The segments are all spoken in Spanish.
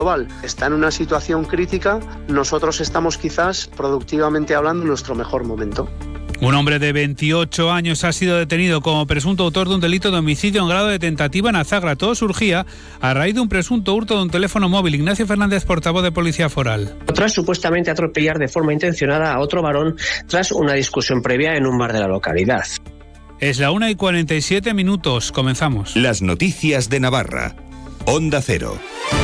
global está en una situación crítica, nosotros estamos quizás productivamente hablando en nuestro mejor momento. Un hombre de 28 años ha sido detenido como presunto autor de un delito de homicidio en grado de tentativa en Azagra. Todo surgía a raíz de un presunto hurto de un teléfono móvil. Ignacio Fernández, portavoz de Policía Foral. Tras supuestamente atropellar de forma intencionada a otro varón tras una discusión previa en un bar de la localidad. Es la 1:47. Comenzamos. Las noticias de Navarra. Onda Cero.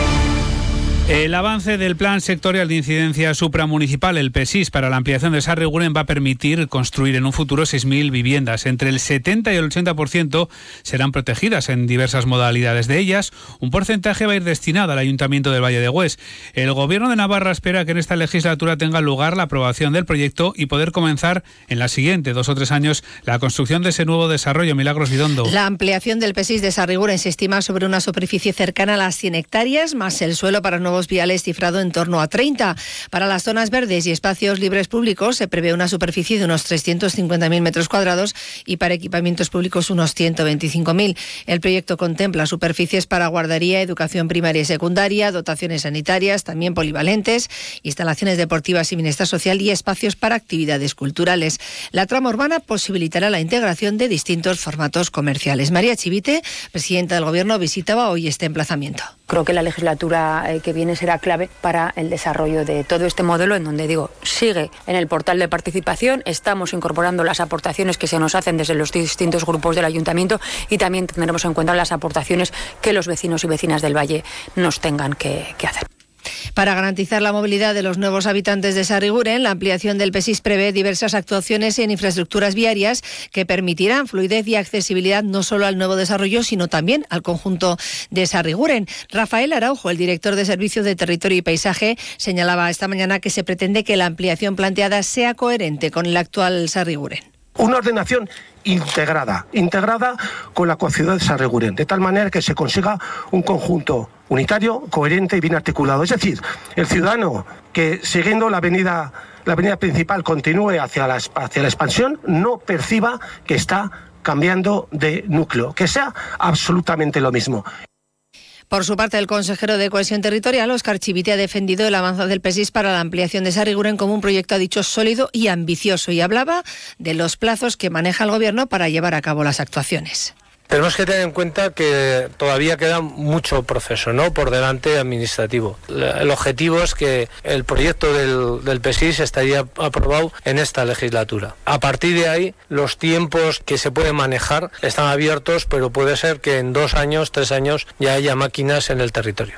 El avance del Plan Sectorial de Incidencia Supramunicipal, el PSIS, para la ampliación de Sarriguren va a permitir construir en un futuro 6.000 viviendas. Entre el 70 y el 80% serán protegidas en diversas modalidades. De ellas, un porcentaje va a ir destinado al Ayuntamiento del Valle de Hues. El Gobierno de Navarra espera que en esta legislatura tenga lugar la aprobación del proyecto y poder comenzar en la siguiente 2 o 3 años la construcción de ese nuevo desarrollo. Milagros Vidondo. La ampliación del PSIS de Sarriguren se estima sobre una superficie cercana a las 100 hectáreas, más el suelo para nuevos viales cifrado en torno a 30. Para las zonas verdes y espacios libres públicos se prevé una superficie de unos 350.000 metros cuadrados y para equipamientos públicos unos 125.000. El proyecto contempla superficies para guardería, educación primaria y secundaria, dotaciones sanitarias, también polivalentes, instalaciones deportivas y bienestar social y espacios para actividades culturales. La trama urbana posibilitará la integración de distintos formatos comerciales. María Chivite, presidenta del Gobierno, visitaba hoy este emplazamiento. Creo que la legislatura que viene será clave para el desarrollo de todo este modelo, en donde sigue en el portal de participación, estamos incorporando las aportaciones que se nos hacen desde los distintos grupos del ayuntamiento y también tendremos en cuenta las aportaciones que los vecinos y vecinas del Valle nos tengan que hacer. Para garantizar la movilidad de los nuevos habitantes de Sarriguren, la ampliación del PSIS prevé diversas actuaciones en infraestructuras viarias que permitirán fluidez y accesibilidad no solo al nuevo desarrollo, sino también al conjunto de Sarriguren. Rafael Araujo, el director de Servicios de Territorio y Paisaje, señalaba esta mañana que se pretende que la ampliación planteada sea coherente con el actual Sarriguren. Una ordenación integrada con la ciudad de Sarriguren, de tal manera que se consiga un conjunto unitario, coherente y bien articulado. Es decir, el ciudadano que siguiendo la avenida principal continúe hacia la expansión no perciba que está cambiando de núcleo, que sea absolutamente lo mismo. Por su parte, el consejero de Cohesión Territorial, Óscar Chivite, ha defendido el avance del PSIS para la ampliación de Sarriguren como un proyecto, ha dicho, sólido y ambicioso, y hablaba de los plazos que maneja el Gobierno para llevar a cabo las actuaciones. Tenemos que tener en cuenta que todavía queda mucho proceso, ¿no?, por delante administrativo. El objetivo es que el proyecto del PSIS estaría aprobado en esta legislatura. A partir de ahí, los tiempos que se pueden manejar están abiertos, pero puede ser que en 2 años, 3 años ya haya máquinas en el territorio.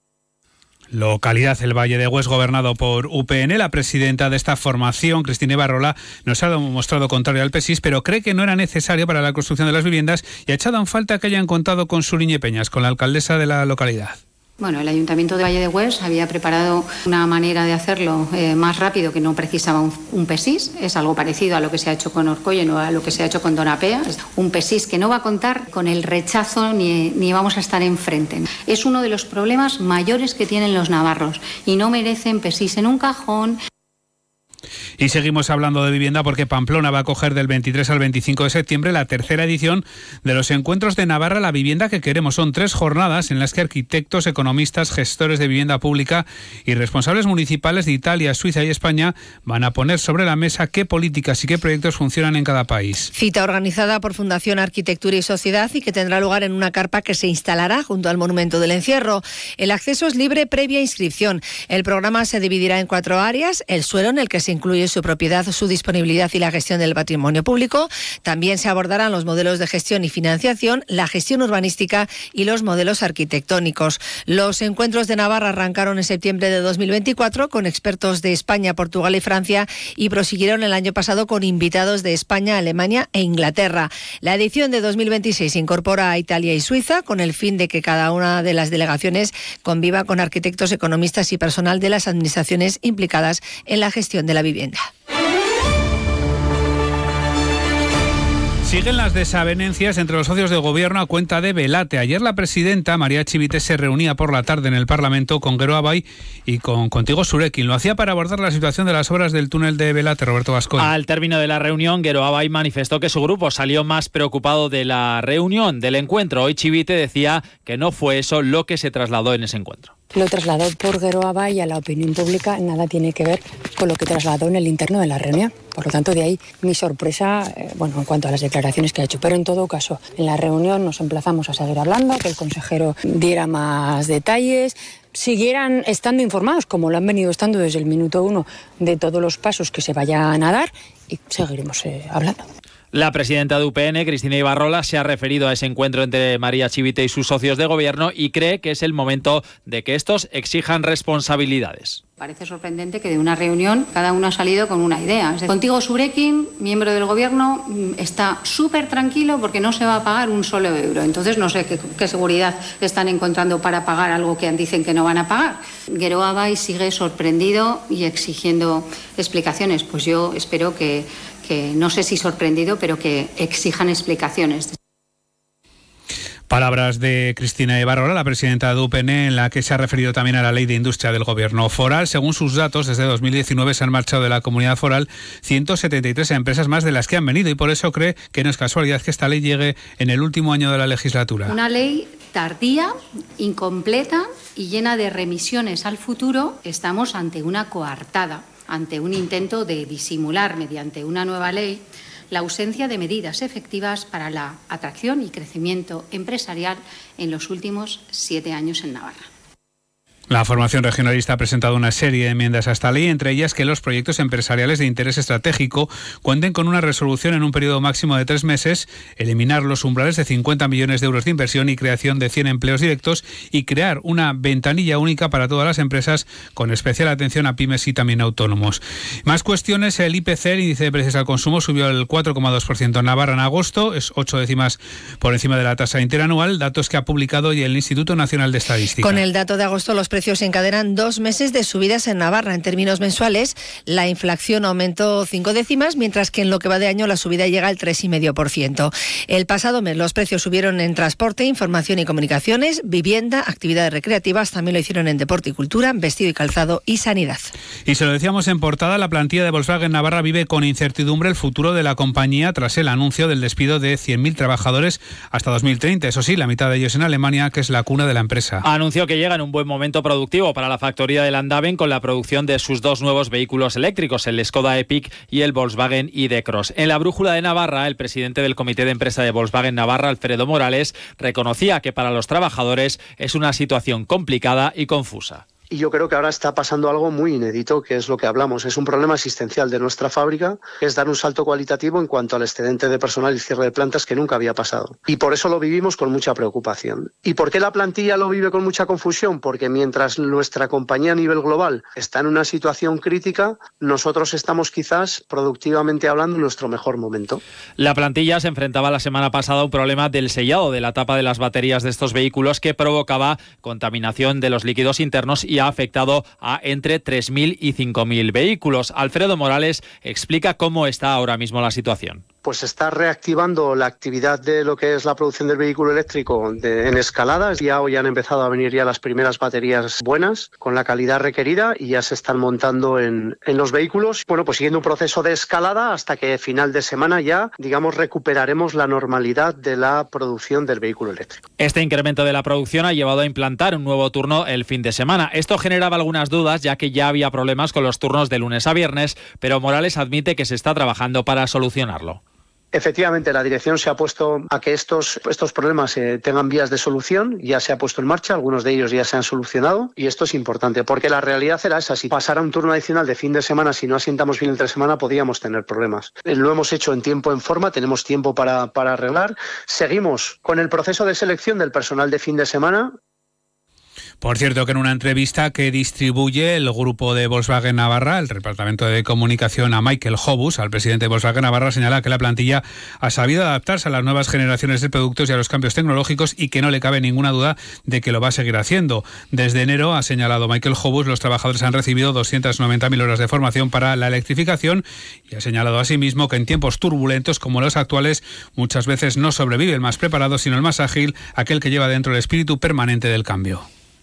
Localidad El Valle de Hues, gobernado por UPN. La presidenta de esta formación, Cristina Ibarrola, nos ha mostrado contrario al PSIS, pero cree que no era necesario para la construcción de las viviendas y ha echado en falta que hayan contado con Suriñe Peñas, con la alcaldesa de la localidad. Bueno, el Ayuntamiento de Valle de Hues había preparado una manera de hacerlo más rápido, que no precisaba un PSIS. Es algo parecido a lo que se ha hecho con Orcoyen o a lo que se ha hecho con Donapea. Es un PSIS que no va a contar con el rechazo ni vamos a estar enfrente. Es uno de los problemas mayores que tienen los navarros y no merecen PSIS en un cajón. Y seguimos hablando de vivienda porque Pamplona va a acoger del 23 al 25 de septiembre la tercera edición de los Encuentros de Navarra, la vivienda que queremos. Son 3 jornadas en las que arquitectos, economistas, gestores de vivienda pública y responsables municipales de Italia, Suiza y España van a poner sobre la mesa qué políticas y qué proyectos funcionan en cada país. Cita organizada por Fundación Arquitectura y Sociedad y que tendrá lugar en una carpa que se instalará junto al Monumento del Encierro. El acceso es libre previa inscripción. El programa se dividirá en 4 áreas: el suelo, en el que se incluye su propiedad, su disponibilidad y la gestión del patrimonio público. También se abordarán los modelos de gestión y financiación, la gestión urbanística y los modelos arquitectónicos. Los Encuentros de Navarra arrancaron en septiembre de 2024 con expertos de España, Portugal y Francia y prosiguieron el año pasado con invitados de España, Alemania e Inglaterra. La edición de 2026 incorpora a Italia y Suiza con el fin de que cada una de las delegaciones conviva con arquitectos, economistas y personal de las administraciones implicadas en la gestión de la vivienda. Siguen las desavenencias entre los socios de gobierno a cuenta de Velate. Ayer la presidenta, María Chivite, se reunía por la tarde en el Parlamento con Gero Abay y con Contigo Surekin. Lo hacía para abordar la situación de las obras del túnel de Velate. Roberto Gascoy. Al término de la reunión, Gero Abay manifestó que su grupo salió más preocupado de la reunión, del encuentro. Hoy Chivite decía que no fue eso lo que se trasladó en ese encuentro. Lo trasladó por Gero Abay a la opinión pública, nada tiene que ver con lo que trasladó en el interno de la reunión. Por lo tanto, de ahí mi sorpresa, en cuanto a las declaraciones que ha hecho. Pero en todo caso, en la reunión nos emplazamos a seguir hablando, que el consejero diera más detalles, siguieran estando informados, como lo han venido estando desde el minuto 1, de todos los pasos que se vayan a dar, y seguiremos hablando. La presidenta de UPN, Cristina Ibarrola, se ha referido a ese encuentro entre María Chivite y sus socios de gobierno y cree que es el momento de que estos exijan responsabilidades. Parece sorprendente que de una reunión cada uno ha salido con una idea. Contigo Surekin, miembro del gobierno, está súper tranquilo porque no se va a pagar un solo euro. Entonces no sé qué seguridad están encontrando para pagar algo que dicen que no van a pagar. Gero Abay sigue sorprendido y exigiendo explicaciones. Pues yo espero que no sé si sorprendido, pero que exijan explicaciones. Palabras de Cristina Ibarrola, la presidenta de UPN, en la que se ha referido también a la Ley de Industria del Gobierno Foral. Según sus datos, desde 2019 se han marchado de la comunidad foral 173 empresas más de las que han venido y por eso cree que no es casualidad que esta ley llegue en el último año de la legislatura. Una ley tardía, incompleta y llena de remisiones al futuro. Estamos ante una coartada, ante un intento de disimular mediante una nueva ley la ausencia de medidas efectivas para la atracción y crecimiento empresarial en los últimos 7 años en Navarra. La formación regionalista ha presentado una serie de enmiendas a esta ley, entre ellas que los proyectos empresariales de interés estratégico cuenten con una resolución en un periodo máximo de 3 meses, eliminar los umbrales de 50 millones de euros de inversión y creación de 100 empleos directos y crear una ventanilla única para todas las empresas con especial atención a pymes y también autónomos. Más cuestiones, el IPC, el índice de precios al consumo, subió al 4,2% en Navarra en agosto, es 8 décimas por encima de la tasa interanual, datos que ha publicado hoy el Instituto Nacional de Estadística. Con el dato de agosto, los precios encadenan 2 meses de subidas en Navarra. En términos mensuales, la inflación aumentó 5 décimas, mientras que en lo que va de año la subida llega al 3,5%. El pasado mes los precios subieron en transporte, información y comunicaciones, vivienda, actividades recreativas, también lo hicieron en deporte y cultura, vestido y calzado y sanidad. Y se lo decíamos en portada, la plantilla de Volkswagen Navarra vive con incertidumbre el futuro de la compañía tras el anuncio del despido de 100.000 trabajadores hasta 2030. Eso sí, la mitad de ellos en Alemania, que es la cuna de la empresa. Anunció que llega en un buen momento productivo para la factoría de Landaven con la producción de sus 2 nuevos vehículos eléctricos, el Skoda Epic y el Volkswagen ID.Cross. En la brújula de Navarra, el presidente del comité de empresa de Volkswagen Navarra, Alfredo Morales, reconocía que para los trabajadores es una situación complicada y confusa. Y yo creo que ahora está pasando algo muy inédito, que es lo que hablamos. Es un problema existencial de nuestra fábrica, que es dar un salto cualitativo en cuanto al excedente de personal y cierre de plantas que nunca había pasado. Y por eso lo vivimos con mucha preocupación. ¿Y por qué la plantilla lo vive con mucha confusión? Porque mientras nuestra compañía a nivel global está en una situación crítica, nosotros estamos quizás, productivamente hablando, en nuestro mejor momento. La plantilla se enfrentaba la semana pasada a un problema del sellado de la tapa de las baterías de estos vehículos que provocaba contaminación de los líquidos internos y ha afectado a entre 3.000 y 5.000 vehículos. Alfredo Morales explica cómo está ahora mismo la situación. Pues está reactivando la actividad de lo que es la producción del vehículo eléctrico en escalada. Ya hoy han empezado a venir ya las primeras baterías buenas, con la calidad requerida, y ya se están montando en los vehículos. Bueno, pues siguiendo un proceso de escalada hasta que final de semana ya, digamos, recuperaremos la normalidad de la producción del vehículo eléctrico. Este incremento de la producción ha llevado a implantar un nuevo turno el fin de semana. Esto generaba algunas dudas, ya que ya había problemas con los turnos de lunes a viernes, pero Morales admite que se está trabajando para solucionarlo. Efectivamente, la dirección se ha puesto a que estos problemas tengan vías de solución, ya se ha puesto en marcha, algunos de ellos ya se han solucionado y esto es importante porque la realidad era esa, si pasara un turno adicional de fin de semana, si no asientamos bien entre semana podíamos tener problemas. Lo hemos hecho en tiempo, en forma, tenemos tiempo para arreglar, seguimos con el proceso de selección del personal de fin de semana. Por cierto, que en una entrevista que distribuye el grupo de Volkswagen Navarra, el departamento de comunicación, a Michael Hobbs, al presidente de Volkswagen Navarra, señala que la plantilla ha sabido adaptarse a las nuevas generaciones de productos y a los cambios tecnológicos y que no le cabe ninguna duda de que lo va a seguir haciendo. Desde enero, ha señalado Michael Hobbs, los trabajadores han recibido 290.000 horas de formación para la electrificación y ha señalado asimismo que en tiempos turbulentos como los actuales muchas veces no sobrevive el más preparado, sino el más ágil, aquel que lleva dentro el espíritu permanente del cambio.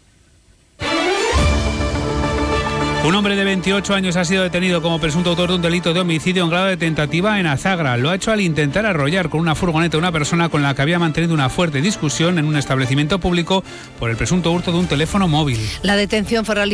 Un hombre de 28 años ha sido detenido como presunto autor de un delito de homicidio en grado de tentativa en Azagra. Lo ha hecho al intentar arrollar con una furgoneta a una persona con la que había mantenido una fuerte discusión en un establecimiento público por el presunto hurto de un teléfono móvil. La detención fue realizada